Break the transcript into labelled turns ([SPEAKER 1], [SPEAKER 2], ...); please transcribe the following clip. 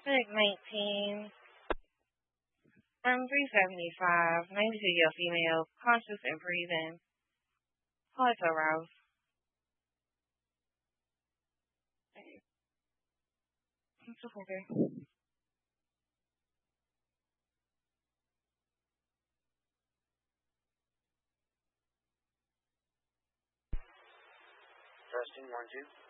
[SPEAKER 1] Click 19. 375. 92-year female, conscious and breathing. Heart aroused. It's okay.
[SPEAKER 2] Testing 1, 2.